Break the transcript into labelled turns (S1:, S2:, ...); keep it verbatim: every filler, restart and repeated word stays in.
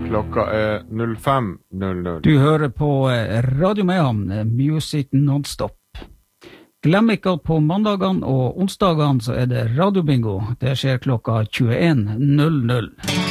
S1: Klokka er null fem null null.
S2: Du hører på Radio Mayhem, Music Non-Stop. Glem ikke at på mandagene og onsdagene så er det radiobingo. Det skjer klokka tjueen null null.